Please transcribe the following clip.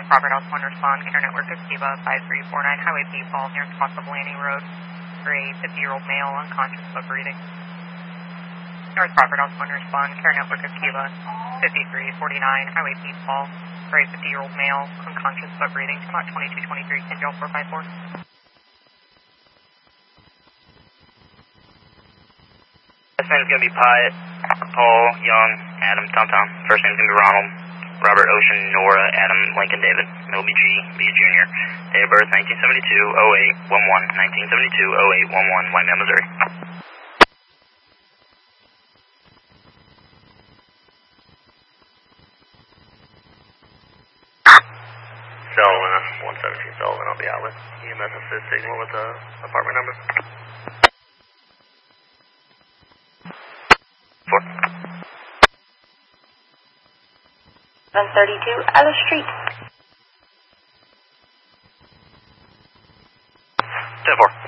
Robert House 1 respond, Care Network of Cuba, 5349 Highway P, Falls near Possible Landing Road for a 50-year-old male unconscious but breathing. North Robert House 1 respond, Care Network of Cuba, 5349 Highway P, Falls for a 50-year-old male unconscious but breathing. About 2223, Kinjal 454. This name's going to be Pyatt, Paul, Young, Adam, Tom. First name's going to be Ronald, Robert, Ocean, Nora, Adam, Lincoln, David. Middle be G, B Jr. Date of birth 1972-08-11, 1972-08-11, White Man, Missouri. Sullivan, 117 Sullivan, I'll be out with EMS assist signal with the apartment number. 4. 732 Alice Street. 10-4.